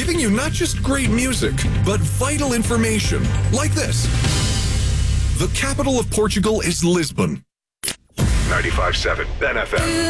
giving you not just great music, but vital information like this. The capital of Portugal is Lisbon. 95.7 NFM.